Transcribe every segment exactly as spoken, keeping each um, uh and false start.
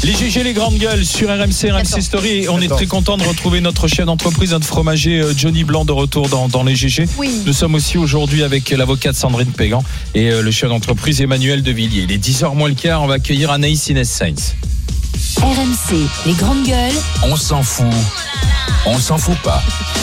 Les G G, les grandes gueules sur R M C, R M C Story. Et on est très content de retrouver notre chef d'entreprise, notre fromager Johnny Blanc de retour dans, dans les G G. Oui. Nous sommes aussi aujourd'hui avec l'avocate Sandrine Pégan et le chef d'entreprise Emmanuel Devilliers. Il est dix heures moins le quart, on va accueillir Anaïs Inès Sainz. R M C, les grandes gueules. On s'en fout. On s'en fout pas.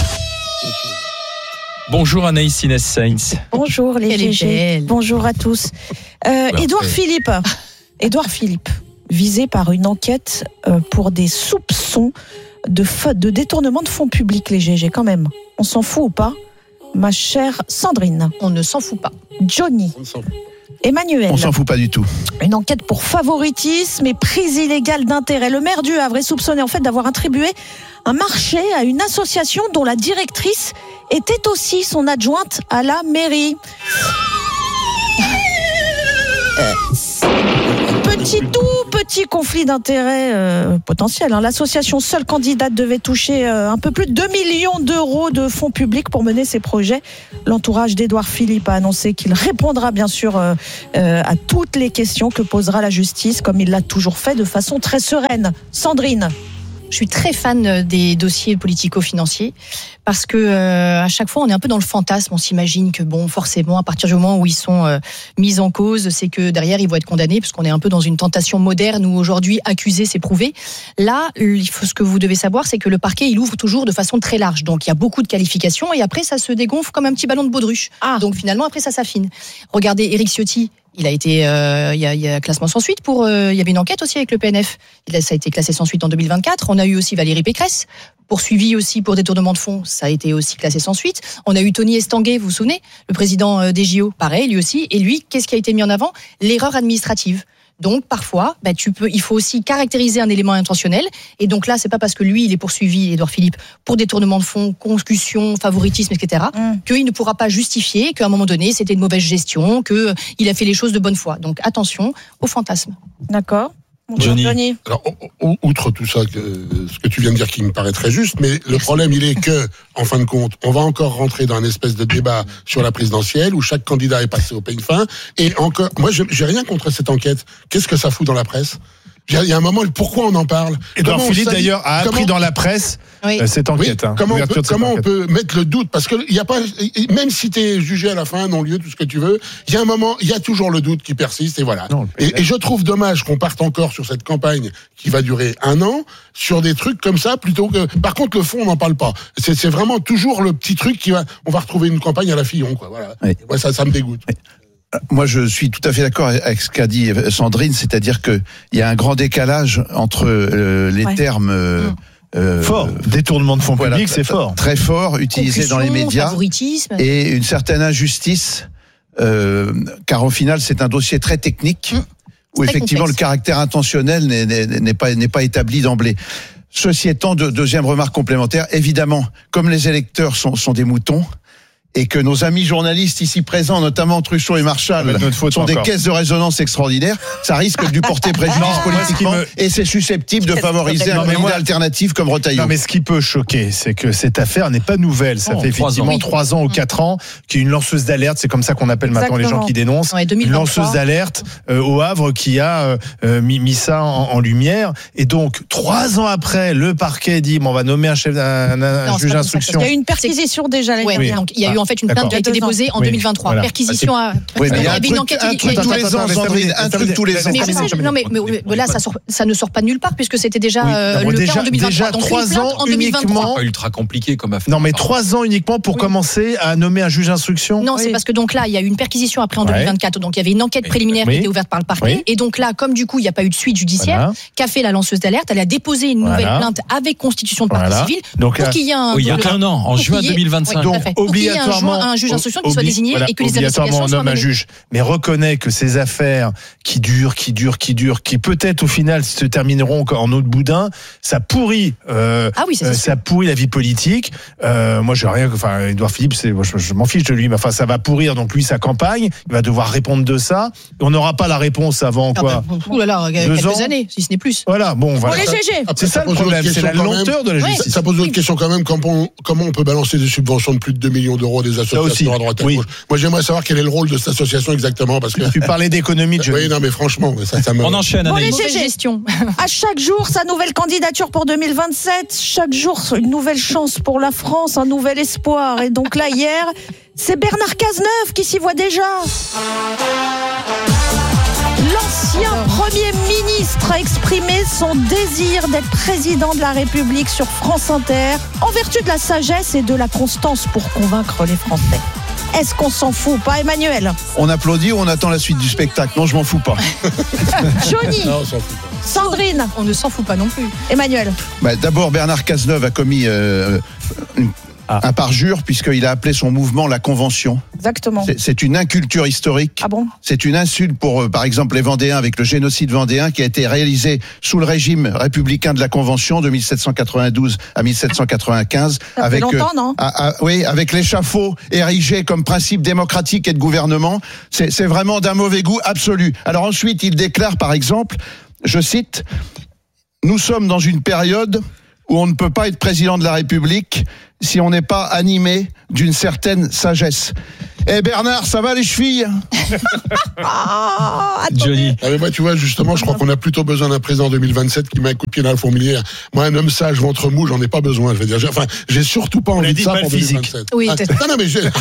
Bonjour Anaïs Inès Sainz. Bonjour les G G. Bonjour à tous. Euh, Édouard Philippe. Édouard Philippe. Visé par une enquête pour des soupçons de, fa- de détournement de fonds publics, les G G, quand même. On s'en fout ou pas, ma chère Sandrine? On ne s'en fout pas. Johnny. On s'en fout. Emmanuel. On s'en fout pas du tout. Une enquête pour favoritisme et prise illégale d'intérêt. Le maire du Havre est soupçonné en fait d'avoir attribué un marché à une association dont la directrice était aussi son adjointe à la mairie. Euh, Petit, tout petit conflit d'intérêts euh, potentiel. Hein. L'association seule candidate devait toucher euh, un peu plus de deux millions d'euros de fonds publics pour mener ses projets. L'entourage d'Édouard Philippe a annoncé qu'il répondra bien sûr euh, euh, à toutes les questions que posera la justice, comme il l'a toujours fait de façon très sereine. Sandrine. Je suis très fan des dossiers politico-financiers parce que euh, à chaque fois on est un peu dans le fantasme, on s'imagine que bon forcément à partir du moment où ils sont euh, mis en cause, c'est que derrière ils vont être condamnés parce qu'on est un peu dans une tentation moderne où aujourd'hui accuser c'est prouvé. Là, il faut, ce que vous devez savoir c'est que le parquet il ouvre toujours de façon très large, donc il y a beaucoup de qualifications et après ça se dégonfle comme un petit ballon de baudruche. Ah. Donc finalement après ça s'affine. Regardez Éric Ciotti. Il a été, euh, il y a, il y a classement sans suite pour. Euh, il y avait une enquête aussi avec le P N F. Il a, ça a été classé sans suite en deux mille vingt-quatre. On a eu aussi Valérie Pécresse, poursuivie aussi pour détournement de fonds. Ça a été aussi classé sans suite. On a eu Tony Estanguet, vous vous souvenez, le président des J O, pareil, lui aussi. Et lui, qu'est-ce qui a été mis en avant? L'erreur administrative. Donc parfois, bah, tu peux, il faut aussi caractériser un élément intentionnel. Et donc là, c'est pas parce que lui, il est poursuivi, Édouard Philippe, pour détournement de fonds, concussion, favoritisme, et cetera, mmh. qu'il ne pourra pas justifier qu'à un moment donné, c'était une mauvaise gestion, que il a fait les choses de bonne foi. Donc attention au fantasme. D'accord. Johnny. Johnny. Alors, outre tout ça, que, ce que tu viens de dire qui me paraît très juste, mais le problème, il est que, en fin de compte, on va encore rentrer dans un espèce de débat sur la présidentielle où chaque candidat est passé au peigne fin. Et encore, moi, je, j'ai rien contre cette enquête. Qu'est-ce que ça fout dans la presse? Il y a un moment, pourquoi on en parle? Édouard Philippe, d'ailleurs, a appris comment... dans la presse oui. euh, cette enquête. Oui, hein, comment on, peut, comment on enquête. peut mettre le doute? Parce que il y a pas, même si t'es jugé à la fin, non-lieu, tout ce que tu veux, il y a un moment, il y a toujours le doute qui persiste, et voilà. Non, et, et je trouve dommage qu'on parte encore sur cette campagne qui va durer un an, sur des trucs comme ça, plutôt que... Par contre, le fond, on n'en parle pas. C'est, c'est vraiment toujours le petit truc qui va... On va retrouver une campagne à la Fillon, quoi. Voilà. Oui. Moi, ça, ça me dégoûte. Oui. Moi, je suis tout à fait d'accord avec ce qu'a dit Sandrine, c'est-à-dire que il y a un grand décalage entre euh, les ouais. termes euh, euh, fort, détournement de fonds voilà, publics, c'est fort, très fort, utilisé dans les médias, et une certaine injustice, euh, car au final, c'est un dossier très technique mmh. où très effectivement complexe. Le caractère intentionnel n'est, n'est, n'est pas n'est pas établi d'emblée. Ceci étant, de, deuxième remarque complémentaire, évidemment, comme les électeurs sont, sont des moutons. Et que nos amis journalistes ici présents, notamment Truchot et Marchal, sont encore. Des caisses de résonance extraordinaires, ça risque de lui porter préjudice non, politiquement, me... et c'est susceptible de favoriser un candidat alternatif comme Retailleau. Non, mais ce qui peut choquer, c'est que cette affaire n'est pas nouvelle. Ça oh, fait effectivement trois ans, ans ou quatre ans qu'il y a une lanceuse d'alerte, c'est comme ça qu'on appelle Exactement. Maintenant les gens qui dénoncent, ouais, une lanceuse d'alerte euh, au Havre qui a euh, mis, mis ça en, en lumière. Et donc, trois ans après, le parquet dit, bon, on va nommer un chef, un, un non, juge d'instruction. Il y a eu une perquisition déjà l'année dernière. Donc, il y a eu en fait une plainte qui a été déposée en oui. deux mille vingt-trois. Voilà. Perquisition à. Oui, mais il y a un truc, un truc tous les ans, Sandrine, un truc tous les ans. Non, mais là, ça ne sort pas de nulle part puisque c'était déjà le cas en deux mille vingt-trois. Donc trois ans en deux mille vingt-trois. Pas ultra compliqué comme affaire. Non, mais trois ans uniquement pour commencer à nommer un juge d'instruction. Non, c'est parce que donc là, il y a eu une perquisition après en deux mille vingt-quatre. Donc il y avait une enquête préliminaire qui était ouverte par le parquet. Et donc là, comme du coup, il n'y a pas eu de suite judiciaire, qu'a fait la lanceuse d'alerte? Elle a déposé une nouvelle plainte avec constitution de partie civile pour qu'il y ait un. Il y a qu'un an, en juin deux mille vingt-cinq. Donc obligatoirement un juge d'instruction qui soit désigné voilà, et que les investigations soient menées. Un juge, mais reconnaît que ces affaires qui durent, qui durent, qui durent, qui peut-être au final se termineront en eau de boudin, ça pourrit, euh, ah oui, euh, ça pourrit la vie politique. Euh, moi, j'ai rien, enfin, Édouard Philippe, c'est, moi, je, je m'en fiche de lui, mais enfin, ça va pourrir. Donc lui, sa campagne, il va devoir répondre de ça. On n'aura pas la réponse avant quoi. Ah bah, ouh là là, quelques ans. années, si ce n'est plus. Voilà, bon, voilà. Pour les G G. C'est ça le problème, c'est la lenteur de la justice. Ça pose une autre question quand même. Comment on, comment on peut balancer des subventions de plus de deux millions d'euros membres des associations à droite à oui. gauche. Moi, j'aimerais savoir quel est le rôle de cette association exactement, parce que tu parlais d'économie. De oui, non, mais franchement, ça, ça me. On enchaîne. Bon, Anaïs. les G G, gestion. à chaque jour, sa nouvelle candidature pour deux mille vingt-sept. Chaque jour, une nouvelle chance pour la France, un nouvel espoir. Et donc là, hier, c'est Bernard Cazeneuve qui s'y voit déjà. L'ancien Premier ministre a exprimé son désir d'être président de la République sur France Inter, en vertu de la sagesse et de la constance pour convaincre les Français. Est-ce qu'on s'en fout pas, Emmanuel? On applaudit ou on attend la suite du spectacle? Non, je m'en fous pas. Johnny, Non, on s'en fout pas. Sandrine, On ne s'en fout pas non plus. Emmanuel. Bah, d'abord, Bernard Cazeneuve a commis euh, une, Ah. un parjure puisqu'il a appelé son mouvement la Convention. Exactement. C'est, c'est une inculture historique. Ah bon? C'est une insulte pour, euh, par exemple, les Vendéens avec le génocide vendéen qui a été réalisé sous le régime républicain de la Convention de mille sept cent quatre-vingt-douze à mille sept cent quatre-vingt-quinze. Ça fait avec, longtemps, euh, non? à- à- oui, avec l'échafaud érigé comme principe démocratique et de gouvernement. C'est, c'est vraiment d'un mauvais goût absolu. Alors ensuite, il déclare, par exemple, je cite, « Nous sommes dans une période où on ne peut pas être président de la République si on n'est pas animé d'une certaine sagesse. » Eh Bernard, ça va les chevilles? Ah, attendez. Johnny. Ah, mais moi, tu vois, justement, je crois qu'on a plutôt besoin d'un président deux mille vingt-sept qui met un coup de pied dans la fourmilière. Moi, un homme sage, ventre mou, j'en ai pas besoin, je veux dire. J'ai- Enfin, j'ai surtout pas envie de dit ça mal pour physique. deux mille vingt-sept. Oui, Ah, t'es- non, non, mais j'ai-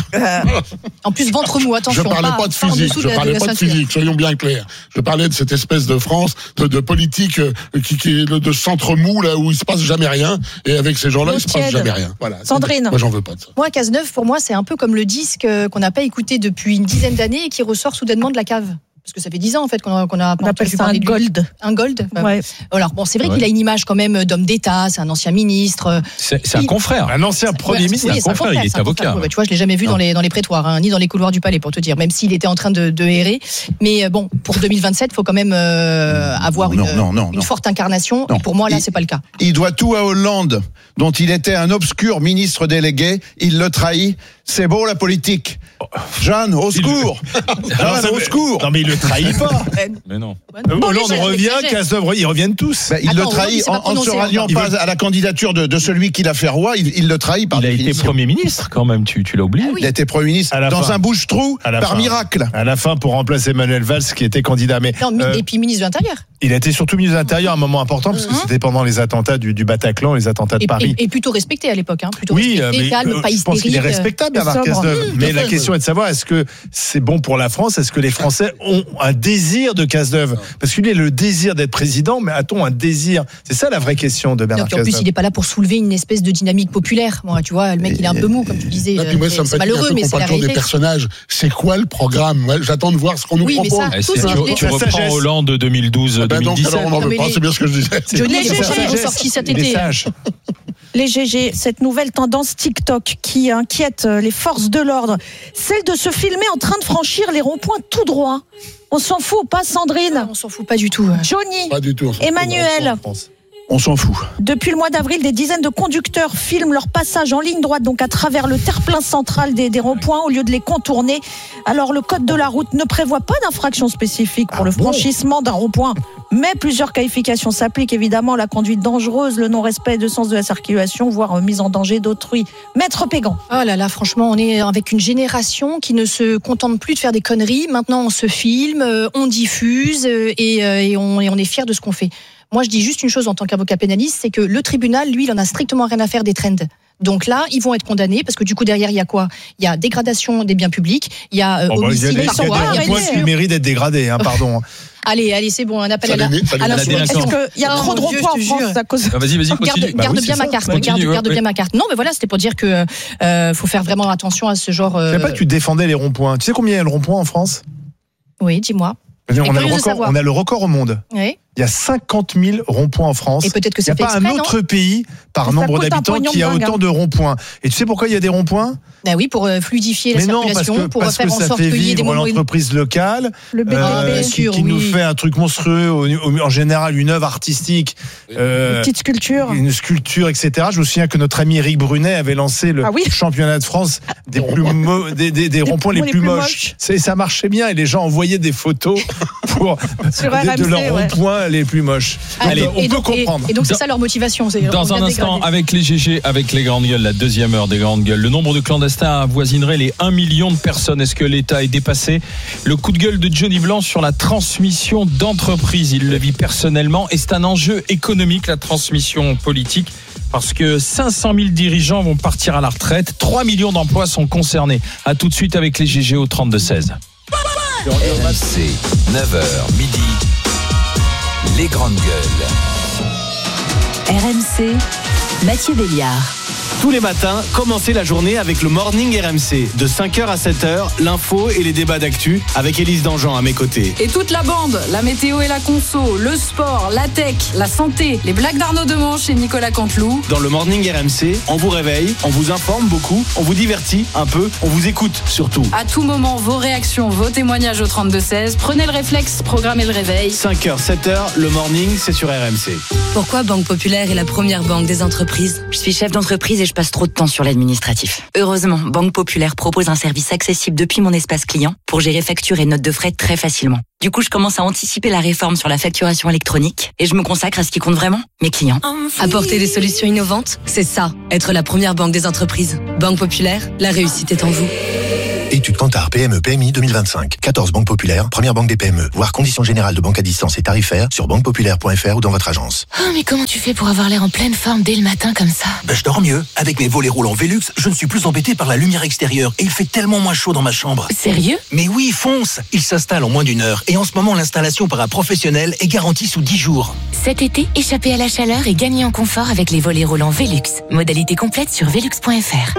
En plus, ventre mou, attention. je parlais pas, de en physique, dessous je de la- parlais de la pas de ceinture. physique, soyons bien clairs. Je parlais de cette espèce de France, de, de politique euh, qui, qui est de, de centre mou, là, où il se passe jamais rien. Et avec ces gens-là, il se passe Tiède. jamais rien. Voilà. Sandrine. Moi, j'en veux pas de ça. Moi, Cazeneuve, pour moi, c'est un peu comme le disque euh, qu'on n'a pas écouté depuis une dizaine d'années et qui ressort soudainement de la cave. Parce que ça fait dix ans en fait qu'on a, qu'on a On appelle entendu ça un parler de lui. gold. Un gold. Bah, Ouais. Alors bon, c'est vrai Ouais. qu'il a une image quand même d'homme d'État, c'est un ancien ministre. C'est, c'est un Il- confrère. Un ancien Premier Ouais, ministre. oui, c'est un c'est un confrère, il est c'est un confrère. avocat. Ouais, bah, tu vois, je l'ai jamais vu Non. dans les dans les prétoires, hein, ni dans les couloirs du palais pour te dire. Même s'il était en train de, de errer, mais euh, bon, pour deux mille vingt-sept, il faut quand même euh, avoir Non, une, non, non, une non. forte incarnation. Non. Et pour moi, là, Il- c'est pas le cas. Il doit tout à Hollande, dont il était un obscur ministre délégué. Il le trahit. C'est beau la politique. Jeanne, au secours. Alors, Jeanne, ça au veut- secours. Non, mais il le trahit pas. Mais non. Hollande mais j'ai- revient, mais j'ai- Cazeneuve, ils reviennent tous. Ben, il Attends, le Hollande, il trahit s'est en, pas en prononcé se ralliant encore. pas à la candidature de, de celui qui l'a fait roi. Il, il le trahit par Il a été définition. Premier ministre quand même, tu, tu l'as oublié. Ah oui. Il a été Premier ministre À la dans fin. un bouche-trou À la par fin. miracle. À la fin, pour remplacer Emmanuel Valls, qui était candidat. Mais Non, mi- euh, et puis ministre de l'Intérieur. il a été surtout ministre de l'Intérieur à un moment important, parce que Mhm. c'était pendant les attentats du, du Bataclan, les attentats de Et, Paris. et- et plutôt respecté à l'époque. Hein, plutôt Oui, respecté, mais calme, euh, pas je pense qu'il est hystérique. respectable, euh, Bernard sobre. Cazeneuve. Mmh, Mais tout à la fait, question est de savoir, est-ce que c'est bon pour la France? Est-ce que les Français ont un désir de Cazeneuve? Parce qu'il a le désir d'être président, mais a-t-on un désir? C'est ça la vraie question de Non, Bernard puis en plus, Cazeneuve. il n'est pas là pour soulever une espèce de dynamique populaire. Moi, tu vois, le mec, il est un peu mou, comme tu disais. Et puis moi, euh, ça me c'est fatigue un malheureux, peu mais qu'on c'est la parle toujours des réalité. personnages. C'est quoi le programme? Moi, j'attends de voir ce qu'on nous Oui, mais propose. ça, Eh, tout c'est- ce tu, qui est- tu La reprends sagesse. Hollande deux mille douze Ah ben donc, deux mille dix-sept. alors, on n'en Non, veut mais pas, les- c'est bien ce que je disais. Johnny, Les les G G, Français ont sorti cet Il est été. sage. Les G G, cette nouvelle tendance TikTok qui inquiète les forces de l'ordre, celle de se filmer en train de franchir les ronds-points tout droit. On s'en fout ou pas, Sandrine? On s'en fout pas du tout. Johnny, Pas du tout. on s'en fout. Emmanuel, On s'en fout. depuis le mois d'avril, des dizaines de conducteurs filment leur passage en ligne droite, donc à travers le terre-plein central des, des ronds-points, au lieu de les contourner. Alors, le code de la route ne prévoit pas d'infraction spécifique pour Ah le bon franchissement d'un rond-point, mais plusieurs qualifications s'appliquent, évidemment, la conduite dangereuse, le non-respect de sens de la circulation, voire euh, mise en danger d'autrui. Maître Pégan. Oh là là, franchement, on est avec une génération qui ne se contente plus de faire des conneries. Maintenant, on se filme, euh, on diffuse euh, et, euh, et on, et on est fiers de ce qu'on fait. Moi, je dis juste une chose en tant qu'avocat pénaliste, c'est que le tribunal, lui, il en a strictement rien à faire des trends. Donc là, ils vont être condamnés parce que du coup, derrière, il y a quoi? Il y a dégradation des biens publics, il y a euh, Oh, bah, il y a homicide des, il y a par des voie, il y a ronds-points blessure. qui méritent d'être dégradés, hein, pardon. Allez, allez, c'est bon, un appel Ça à la- les met- ça les à met- l'insurrection. Est-ce qu'il y a Oh, trop de mon Dieu, ronds-points en je te France jure. à cause Ah, vas-y, vas-y, Garde, continue. garde Bah oui, bien c'est ma ça. carte, Continue, garde, ouais, garde ouais. bien ma carte. Non, mais voilà, c'était pour dire que euh, faut faire vraiment attention à ce genre. Je Euh... savais pas que tu défendais les ronds-points. Tu sais combien il y a de ronds-poins en France? Oui, dis-moi. On a, le curieuse de record, savoir. on a le record au monde. Oui. Il y a cinquante mille ronds-points en France. Et peut-être que Il n'y a c'est fait pas exprès, un autre pays par Ça nombre coûte un d'habitants pognon qui de a dingue, autant hein. de ronds-points. Et tu sais pourquoi il y a des ronds-points? Ben oui, pour euh, fluidifier la Mais non, parce circulation, que, pour parce faire que en ça sorte fait qu'il y ait des vivre moments. l'entreprise locale, Le B T P. euh, bien qui, sûr, qui nous oui. fait un truc monstrueux, au- au- en général une œuvre artistique, euh, Petite sculpture. une sculpture, et cetera. Je me souviens que notre ami Eric Brunet avait lancé le Ah oui. championnat de France des, plus mo- des, des, des ronds-points les, plus moches. C'est- Ça marchait bien et les gens envoyaient des photos pour Sur de, R M C, de leurs ouais. ronds-points pas les plus moches. Allez, on et peut donc, comprendre. Et, et donc c'est Dans- ça leur motivation. C'est Dans on un vient instant, dégrader. avec les G G, avec les grandes gueules, la deuxième heure des grandes gueules, le nombre de clandestins avoisinerait les un million de personnes. Est-ce que l'État est dépassé? Le coup de gueule de Johnny Blanc sur la transmission d'entreprise. Il le vit personnellement et c'est un enjeu économique, la transmission politique. Parce que cinq cent mille dirigeants vont partir à la retraite, trois millions d'emplois sont concernés. A tout de suite avec les G G au trente-deux seize. R M C, neuf heures, midi. Les grandes gueules. R M C, Mathieu Béliard. Tous les matins, commencez la journée avec le Morning R M C. De cinq heures à sept heures, l'info et les débats d'actu avec Élise Dangean à mes côtés. Et toute la bande, la météo et la conso, le sport, la tech, la santé, les blagues d'Arnaud Demanche et Nicolas Canteloup. Dans le Morning R M C, on vous réveille, on vous informe beaucoup, on vous divertit un peu, on vous écoute surtout. À tout moment, vos réactions, vos témoignages au trente-deux seize. Prenez le réflexe, programmez le réveil. cinq heures, sept heures, le Morning, c'est sur R M C. Pourquoi Banque Populaire est la première banque des entreprises? Je suis chef d'entreprise et je passe trop de temps sur l'administratif. Heureusement, Banque Populaire propose un service accessible depuis mon espace client pour gérer factures et notes de frais très facilement. Du coup, je commence à anticiper la réforme sur la facturation électronique et je me consacre à ce qui compte vraiment, mes clients. Apporter des solutions innovantes, c'est ça, être la première banque des entreprises. Banque Populaire, la réussite est en vous. Étude Kantar P M E P M I deux mille vingt-cinq. quatorze banques populaires, première banque des P M E. Voir conditions générales de banque à distance et tarifaires sur banque populaire point f r ou dans votre agence. Oh, mais comment tu fais pour avoir l'air en pleine forme dès le matin comme ça? Ben, je dors mieux. Avec mes volets roulants Velux, je ne suis plus embêté par la lumière extérieure et il fait tellement moins chaud dans ma chambre. Sérieux? Mais oui, fonce. Il s'installe en moins d'une heure et en ce moment, l'installation par un professionnel est garantie sous dix jours. Cet été, échappez à la chaleur et gagnez en confort avec les volets roulants Velux. Modalité complète sur velux point f r.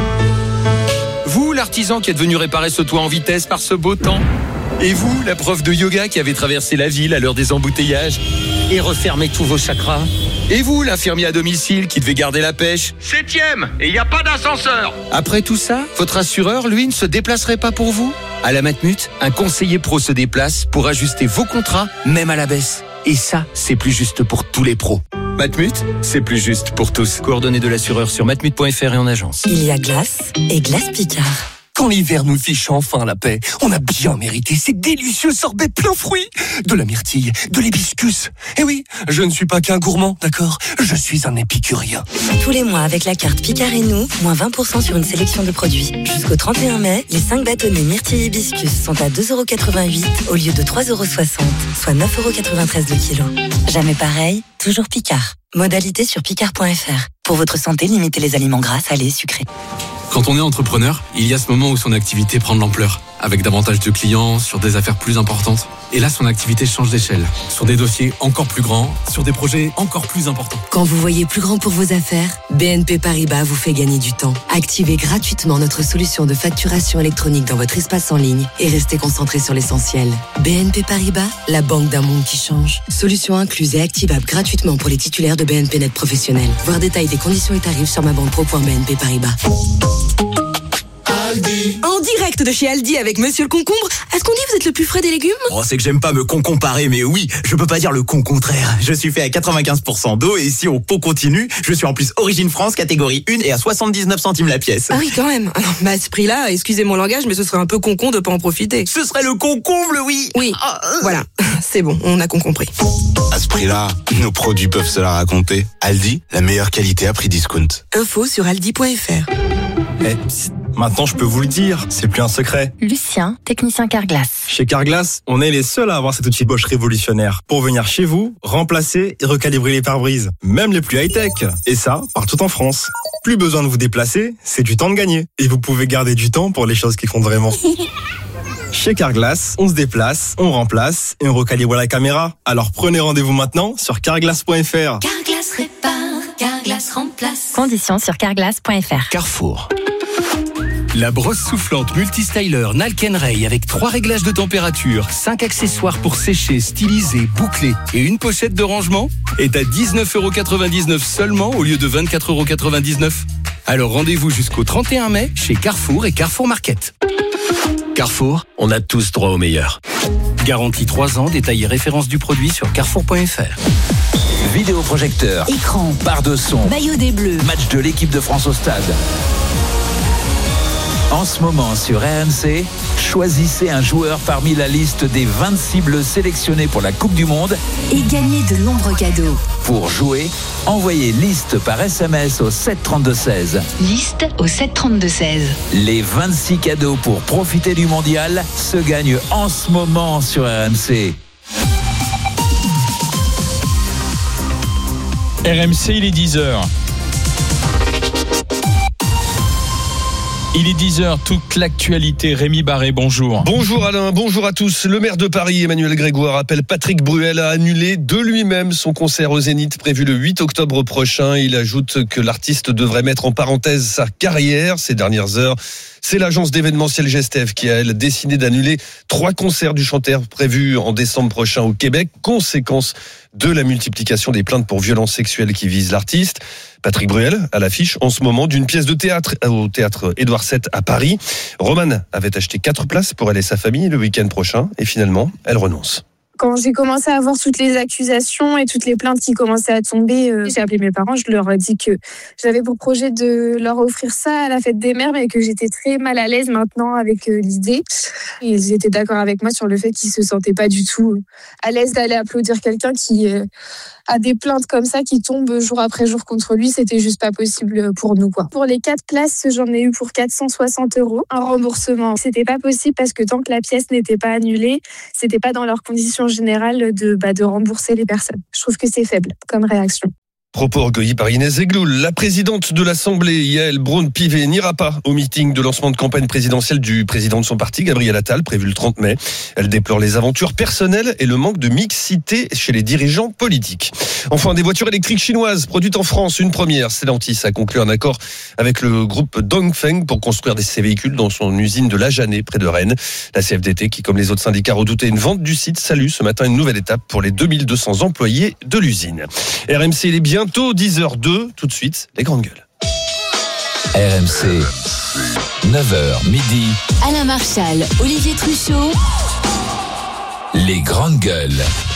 Vous, l'artisan qui est venu réparer ce toit en vitesse par ce beau temps. Et vous, la prof de yoga qui avait traversé la ville à l'heure des embouteillages et refermé tous vos chakras. Et vous, l'infirmier à domicile qui devait garder la pêche. Septième, et il n'y a pas d'ascenseur. Après tout ça, votre assureur, lui, ne se déplacerait pas pour vous? À la Matmut, un conseiller pro se déplace pour ajuster vos contrats, même à la baisse. Et ça, c'est plus juste pour tous les pros. Matmut, c'est plus juste pour tous. Coordonnées de l'assureur sur matmut point f r et en agence. Il y a glace et glace Picard. Quand l'hiver nous fiche enfin la paix, on a bien mérité ces délicieux sorbets plein fruits. De la myrtille, de l'hibiscus. Et oui, je ne suis pas qu'un gourmand, d'accord? Je suis un épicurien. Tous les mois, avec la carte Picard et nous, moins vingt pour cent sur une sélection de produits. Jusqu'au trente et un mai, les cinq bâtonnets myrtille hibiscus sont à deux euros quatre-vingt-huit au lieu de trois euros soixante, soit neuf euros quatre-vingt-treize le kilo. Jamais pareil, toujours Picard. Modalité sur picard point f r. Pour votre santé, limitez les aliments gras, salés, sucrés. Quand on est entrepreneur, il y a ce moment où son activité prend de l'ampleur, avec davantage de clients, sur des affaires plus importantes. Et là, son activité change d'échelle, sur des dossiers encore plus grands, sur des projets encore plus importants. Quand vous voyez plus grand pour vos affaires, B N P Paribas vous fait gagner du temps. Activez gratuitement notre solution de facturation électronique dans votre espace en ligne et restez concentré sur l'essentiel. B N P Paribas, la banque d'un monde qui change. Solution incluse et activable gratuitement pour les titulaires de B N P Net professionnels. Voir détail des conditions et tarifs sur ma banque pro point b n p paribas. Aldi. En direct de chez Aldi avec Monsieur le Concombre. Est-ce qu'on dit que vous êtes le plus frais des légumes? Oh, c'est que j'aime pas me con-comparer, mais oui, je peux pas dire le con contraire. Je suis fait à quatre-vingt-quinze pour cent d'eau et si on pot continue, je suis en plus Origine France, catégorie un et à soixante-dix-neuf centimes la pièce. Ah oui, quand même. Alors, bah, à ce prix-là, excusez mon langage, mais ce serait un peu con-con de pas en profiter. Ce serait le concomble, oui. Oui, oh, voilà. C'est bon, on a con compris. À ce prix-là, nos produits peuvent se la raconter. Aldi, la meilleure qualité à prix discount. Info sur aldi point f r. Eh, psst, maintenant je peux vous le dire, c'est plus un secret. Lucien, technicien Carglass. Chez Carglass, on est les seuls à avoir cet outil Bosch révolutionnaire pour venir chez vous, remplacer et recalibrer les pare-brises, même les plus high-tech. Et ça, partout en France. Plus besoin de vous déplacer, c'est du temps de gagner. Et vous pouvez garder du temps pour les choses qui comptent vraiment. Chez Carglass, on se déplace, on remplace et on recalibre la caméra. Alors prenez rendez-vous maintenant sur carglass point f r. Carglass répare, Carglass remplace. Conditions sur carglass point f r. Carrefour. La brosse soufflante multistyler Nalken-Ray avec trois réglages de température, cinq accessoires pour sécher, styliser, boucler et une pochette de rangement est à dix-neuf euros quatre-vingt-dix-neuf seulement au lieu de vingt-quatre euros quatre-vingt-dix-neuf. Alors rendez-vous jusqu'au trente et un mai chez Carrefour et Carrefour Market. Carrefour, on a tous droit au meilleur. Garantie trois ans, détail et référence du produit sur carrefour point f r. Vidéoprojecteur, Écran, barre de son, maillot des Bleus, match de l'équipe de France au stade. En ce moment sur R M C, choisissez un joueur parmi la liste des vingt-six bleus sélectionnés pour la Coupe du Monde et gagnez de nombreux cadeaux. Pour jouer, envoyez liste par S M S au sept trente-deux seize. Liste au sept trente-deux seize. Les vingt-six cadeaux pour profiter du mondial se gagnent en ce moment sur R M C. R M C, il est dix heures. Il est dix heures, toute l'actualité. Rémi Barré, bonjour. Bonjour Alain, bonjour à tous. Le maire de Paris, Emmanuel Grégoire, appelle Patrick Bruel à annuler de lui-même son concert au Zénith prévu le huit octobre prochain. Il ajoute que l'artiste devrait mettre en parenthèse sa carrière ces dernières heures. C'est l'agence d'événementiel Gestev qui a, elle, décidé d'annuler trois concerts du chanteur prévus en décembre prochain au Québec, conséquence de la multiplication des plaintes pour violences sexuelles qui visent l'artiste. Patrick Bruel à l'affiche en ce moment d'une pièce de théâtre au théâtre Édouard sept à Paris. Romane avait acheté quatre places pour elle et sa famille le week-end prochain et finalement, elle renonce. Quand j'ai commencé à voir toutes les accusations et toutes les plaintes qui commençaient à tomber, euh, j'ai appelé mes parents, je leur ai dit que j'avais pour projet de leur offrir ça à la fête des mères, mais que j'étais très mal à l'aise maintenant avec euh, l'idée. Et ils étaient d'accord avec moi sur le fait qu'ils se sentaient pas du tout à l'aise d'aller applaudir quelqu'un qui euh, a des plaintes comme ça qui tombent jour après jour contre lui. C'était juste pas possible pour nous, quoi. Pour les quatre places, j'en ai eu pour quatre cent soixante euros. Un remboursement, c'était pas possible parce que tant que la pièce n'était pas annulée, c'était pas dans leurs conditions générales de, bah, de rembourser les personnes. Je trouve que c'est faible comme réaction. Propos recueillis par Inès Zegloul. La présidente de l'Assemblée, Yael Braun-Pivet, n'ira pas au meeting de lancement de campagne présidentielle du président de son parti, Gabriel Attal, prévu le trente mai. Elle déplore les aventures personnelles et le manque de mixité chez les dirigeants politiques. Enfin, des voitures électriques chinoises produites en France, une première. Stellantis a conclu un accord avec le groupe Dongfeng pour construire ces véhicules dans son usine de La Janée, près de Rennes. La C F D T, qui comme les autres syndicats redoutait une vente du site, salue ce matin une nouvelle étape pour les deux mille deux cents employés de l'usine. R M C, il est bientôt dix heures deux, tout de suite, les grandes gueules. R M C, neuf heures midi. Alain Marchal, Olivier Truchot. Les grandes gueules.